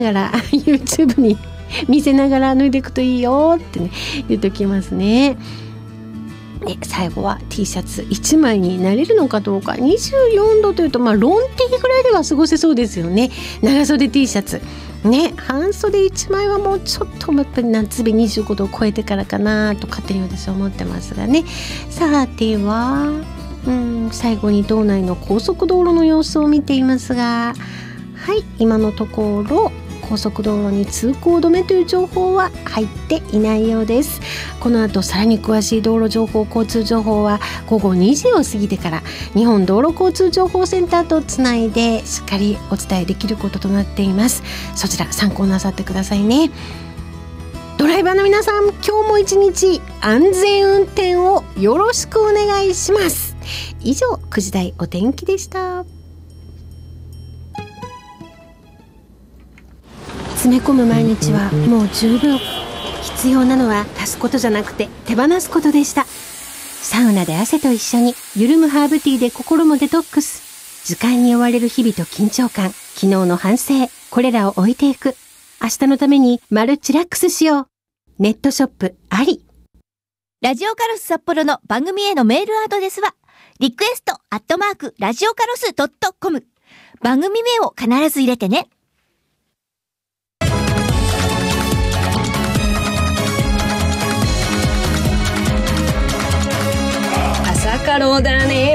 だから YouTube に見せながら脱いでいくといいよってね言っときますね。最後は T シャツ1枚になれるのかどうか。24度というとロンティぐらいでは過ごせそうですよね。長袖 T シャツね、半袖1枚はもうちょっとやっぱり夏日25度を超えてからかなと勝手に私は思ってますがね。さては最後に道内の高速道路の様子を見ていますが、はい、今のところ高速道路に通行止めという情報は入っていないようです。この後さらに詳しい道路情報交通情報は午後2時を過ぎてから日本道路交通情報センターとつないでしっかりお伝えできることとなっています。そちら参考なさってくださいね。ドライバーの皆さん、今日も一日安全運転をよろしくお願いします。以上、9時台お天気でした。詰め込む毎日はもう十分。必要なのは足すことじゃなくて手放すことでした。サウナで汗と一緒に緩むハーブティーで心もデトックス。時間に追われる日々と緊張感、昨日の反省、これらを置いていく。明日のためにマルチラックスしよう。ネットショップあり。 ラジオカロス札幌の番組へのメールアドレスはリクエスト@ラジオカロス.com。番組名を必ず入れてね。 朝からだね。